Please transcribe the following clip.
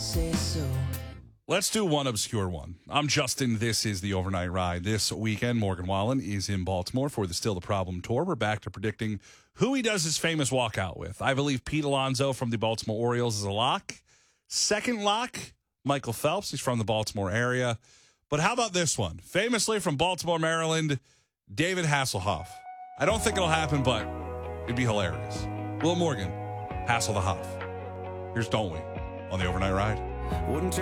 say so. Let's do one obscure one. I'm Justin. This is the Overnight Ride. This weekend, Morgan Wallen is in Baltimore for the Still the Problem tour. We're back to predicting who he does his famous walkout with. I believe Pete Alonso from the Baltimore Orioles is a lock. Second lock, Michael Phelps. He's from the Baltimore area. But how about this one? Famously from Baltimore, Maryland, David Hasselhoff. I don't think it'll happen, but it'd be hilarious. Will Morgan, Hassel the Hoff. Here's Don't We on the Overnight Ride. Wouldn't